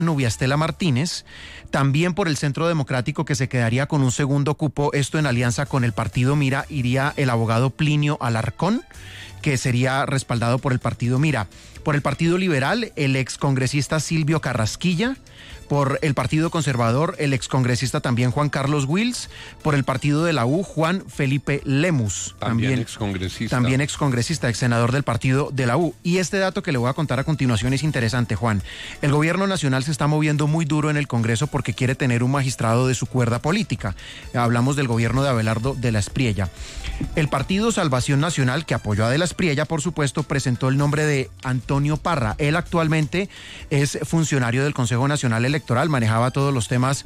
Nubia Estela Martínez, también por el Centro Democrático, que se quedaría con un segundo cupo, esto en alianza con el partido Mira, iría el abogado Plinio Alarcón, que sería respaldado por el partido Mira. Por el Partido Liberal, el excongresista Silvio Carrasquilla. Por el Partido Conservador, el excongresista también Juan Carlos Wills. Por el Partido de la U, Juan Felipe Lemus. También excongresista. También excongresista, exsenador del Partido de la U. Y este dato que le voy a contar a continuación es interesante, Juan. El gobierno nacional se está moviendo muy duro en el Congreso porque quiere tener un magistrado de su cuerda política. Hablamos del gobierno de Abelardo de la Espriella. El Partido Salvación Nacional, que apoyó a de la Espriella, por supuesto, presentó el nombre de Antonio Parra. Él actualmente es funcionario del Consejo Nacional Electoral, manejaba todos los temas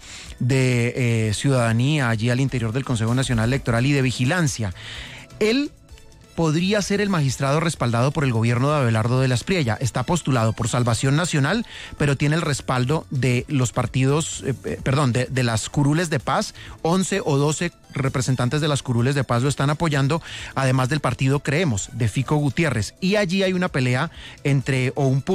de ciudadanía allí al interior del Consejo Nacional Electoral y de vigilancia. Él podría ser el magistrado respaldado por el gobierno de Abelardo de la Espriella. Está postulado por Salvación Nacional, pero tiene el respaldo de los partidos, de las curules de paz. 11 o 12 representantes de las curules de paz lo están apoyando, además del partido Creemos, de Fico Gutiérrez. Y allí hay una pelea entre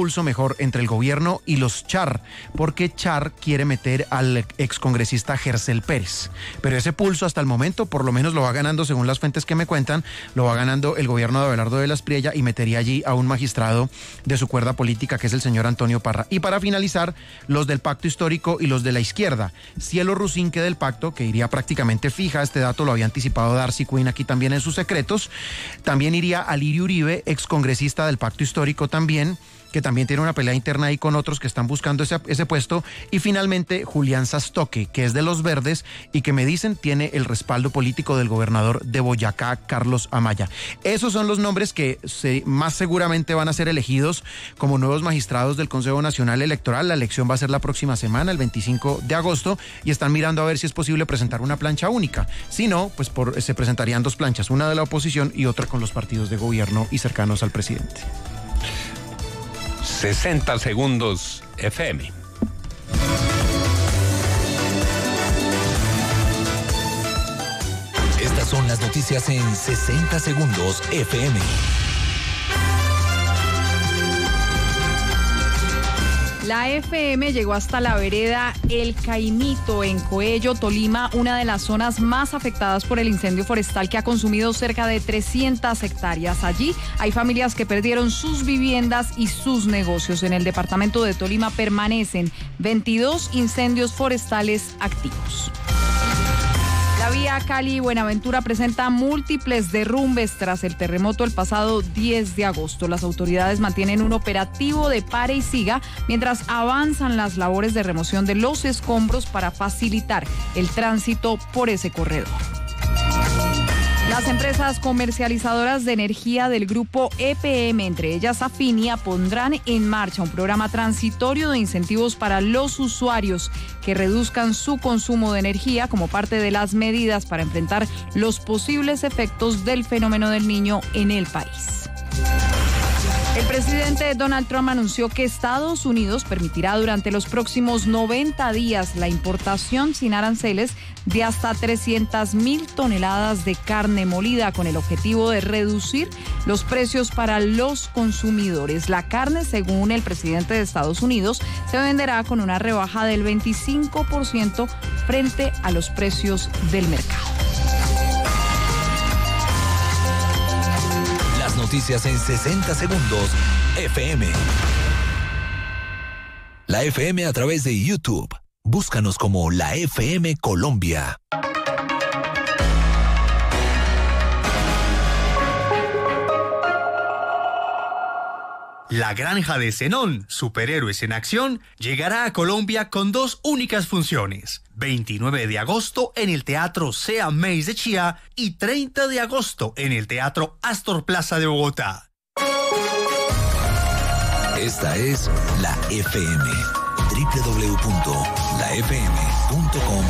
el gobierno y los Char, porque Char quiere meter al excongresista Gercel Pérez. Pero ese pulso hasta el momento, por lo menos lo va ganando, según las fuentes que me cuentan, lo va ganando el gobierno de Abelardo de la Espriella y metería allí a un magistrado de su cuerda política, que es el señor Antonio Parra. Y para finalizar, los del Pacto Histórico y los de la izquierda. Cielo Rusinque del Pacto, que iría prácticamente fija, este dato lo había anticipado Darcy Quinn aquí también en sus secretos. También iría Alirio Uribe, excongresista del Pacto Histórico también, que también tiene una pelea interna ahí con otros que están buscando ese puesto. Y finalmente Julián Sastoque, que es de los Verdes y que me dicen tiene el respaldo político del gobernador de Boyacá, Carlos Amaya. Esos son los nombres que más seguramente van a ser elegidos como nuevos magistrados del Consejo Nacional Electoral. La elección va a ser la próxima semana, el 25 de agosto, y están mirando a ver si es posible presentar una plancha única. Si no, pues se presentarían dos planchas, una de la oposición y otra con los partidos de gobierno y cercanos al presidente. 60 segundos FM. Estas son las noticias en 60 segundos FM. La FM llegó hasta la vereda El Caimito en Coello, Tolima, una de las zonas más afectadas por el incendio forestal que ha consumido cerca de 300 hectáreas. Allí hay familias que perdieron sus viviendas y sus negocios. En el departamento de Tolima permanecen 22 incendios forestales activos. La vía Cali-Buenaventura presenta múltiples derrumbes tras el terremoto el pasado 10 de agosto. Las autoridades mantienen un operativo de pare y siga mientras avanzan las labores de remoción de los escombros para facilitar el tránsito por ese corredor. Las empresas comercializadoras de energía del grupo EPM, entre ellas Afinia, pondrán en marcha un programa transitorio de incentivos para los usuarios que reduzcan su consumo de energía como parte de las medidas para enfrentar los posibles efectos del fenómeno del Niño en el país. El presidente Donald Trump anunció que Estados Unidos permitirá durante los próximos 90 días la importación sin aranceles de hasta 300,000 toneladas de carne molida con el objetivo de reducir los precios para los consumidores. La carne, según el presidente de Estados Unidos, se venderá con una rebaja del 25% frente a los precios del mercado. Noticias en 60 segundos FM. La FM a través de YouTube. Búscanos como La FM Colombia. La Granja de Zenón, superhéroes en acción, llegará a Colombia con dos únicas funciones. 29 de agosto en el Teatro Sea Meis de Chía y 30 de agosto en el Teatro Astor Plaza de Bogotá. Esta es La FM. www.lafm.com